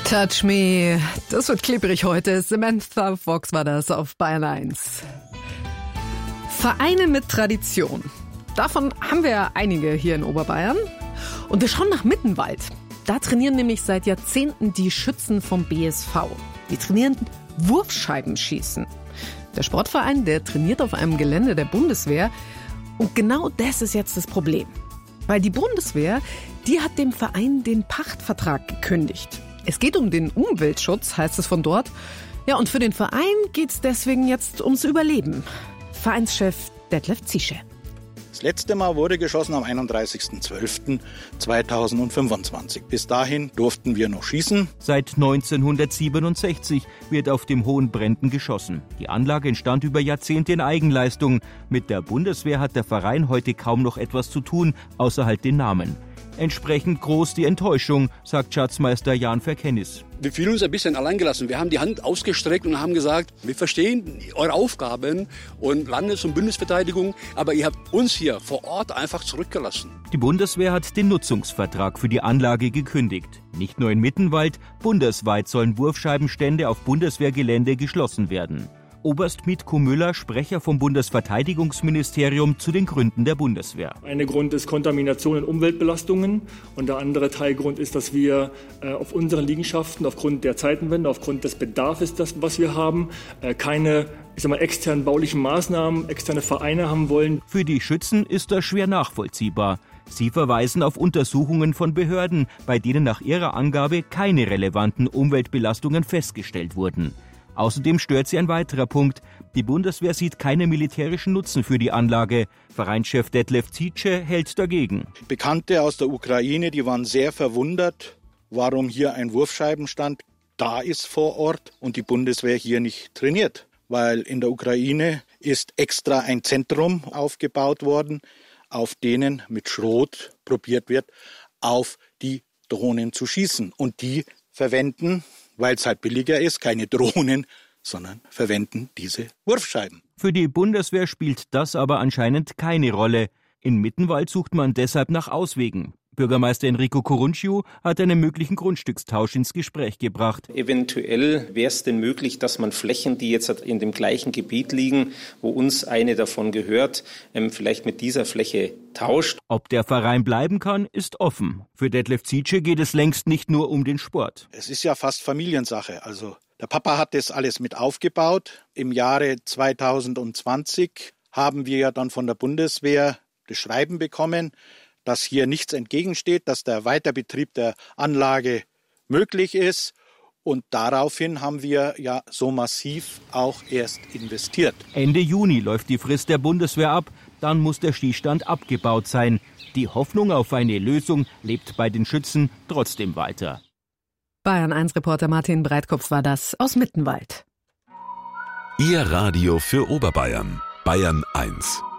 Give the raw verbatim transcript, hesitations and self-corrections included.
Touch Me, das wird klebrig heute. Samantha Fox war das auf Bayern eins. Vereine mit Tradition. Davon haben wir einige hier in Oberbayern. Und wir schauen nach Mittenwald. Da trainieren nämlich seit Jahrzehnten die Schützen vom B S V. Die trainieren Wurfscheibenschießen. Der Sportverein, der trainiert auf einem Gelände der Bundeswehr. Und genau das ist jetzt das Problem. Weil die Bundeswehr, die hat dem Verein den Pachtvertrag gekündigt. Es geht um den Umweltschutz, heißt es von dort. Ja, und für den Verein geht es deswegen jetzt ums Überleben. Vereinschef Detlef Zische. Das letzte Mal wurde geschossen am einunddreißigsten zwölften zweitausendfünfundzwanzig. Bis dahin durften wir noch schießen. Seit neunzehnhundertsiebenundsechzig wird auf dem Hohen Brendten geschossen. Die Anlage entstand über Jahrzehnte in Eigenleistung. Mit der Bundeswehr hat der Verein heute kaum noch etwas zu tun, außer halt den Namen. Entsprechend groß die Enttäuschung, sagt Schatzmeister Jan Verkennis. Wir fühlen uns ein bisschen alleingelassen. Wir haben die Hand ausgestreckt und haben gesagt, wir verstehen eure Aufgaben und Landes- und Bundesverteidigung, aber ihr habt uns hier vor Ort einfach zurückgelassen. Die Bundeswehr hat den Nutzungsvertrag für die Anlage gekündigt. Nicht nur in Mittenwald, bundesweit sollen Wurfscheibenstände auf Bundeswehrgelände geschlossen werden. Oberst Mitko Müller, Sprecher vom Bundesverteidigungsministerium, zu den Gründen der Bundeswehr. Ein Grund ist Kontamination und Umweltbelastungen und der andere Teilgrund ist, dass wir äh, auf unseren Liegenschaften aufgrund der Zeitenwende, aufgrund des Bedarfs, das, was wir haben, äh, keine ich sag mal, externen baulichen Maßnahmen, externe Vereine haben wollen. Für die Schützen ist das schwer nachvollziehbar. Sie verweisen auf Untersuchungen von Behörden, bei denen nach ihrer Angabe keine relevanten Umweltbelastungen festgestellt wurden. Außerdem stört sie ein weiterer Punkt. Die Bundeswehr sieht keinen militärischen Nutzen für die Anlage. Vereinschef Detlef Zische hält dagegen. Bekannte aus der Ukraine, die waren sehr verwundert, warum hier ein Wurfscheibenstand da ist vor Ort und die Bundeswehr hier nicht trainiert. Weil in der Ukraine ist extra ein Zentrum aufgebaut worden, auf denen mit Schrot probiert wird, auf die Drohnen zu schießen. Und die verwenden, weil es halt billiger ist, keine Drohnen, sondern verwenden diese Wurfscheiben. Für die Bundeswehr spielt das aber anscheinend keine Rolle. In Mittenwald sucht man deshalb nach Auswegen. Bürgermeister Enrico Corunciu hat einen möglichen Grundstückstausch ins Gespräch gebracht. Eventuell wäre es denn möglich, dass man Flächen, die jetzt in dem gleichen Gebiet liegen, wo uns eine davon gehört, vielleicht mit dieser Fläche tauscht. Ob der Verein bleiben kann, ist offen. Für Detlef Zische geht es längst nicht nur um den Sport. Es ist ja fast Familiensache. Also der Papa hat das alles mit aufgebaut. Im Jahre zweitausendzwanzig haben wir ja dann von der Bundeswehr das Schreiben bekommen, dass hier nichts entgegensteht, dass der Weiterbetrieb der Anlage möglich ist. Und daraufhin haben wir ja so massiv auch erst investiert. Ende Juni läuft die Frist der Bundeswehr ab, dann muss der Schießstand abgebaut sein. Die Hoffnung auf eine Lösung lebt bei den Schützen trotzdem weiter. Bayern eins Reporter Martin Breitkopf war das aus Mittenwald. Ihr Radio für Oberbayern, Bayern eins.